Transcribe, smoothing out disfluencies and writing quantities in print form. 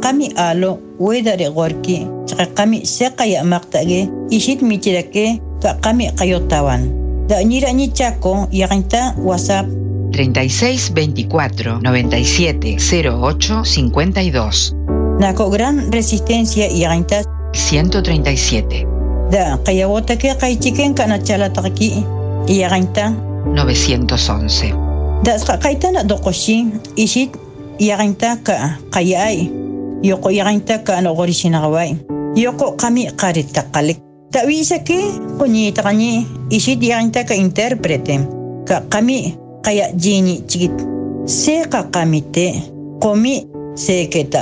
qami alo wedare gorki chaqa qami seqaya maqtage ishit michirake ka qami qayotawan da ñira ñi Chaco yaqinta WhatsApp 36 24 97 08 52. Nako Gran Resistencia yaqinta 137. Da qayawota ke qaychiken kana chalataqki yaqinta 911. Da qaytana doqoshi ishit yaqinta ka qayay yoko yaqinta ka no gorishinaqway yoko qami qaritaqalik tawisa ke qoñita qañi ishit yaqinta ka interprete ka qami qaya jini chikit seqa qamite qomi seketa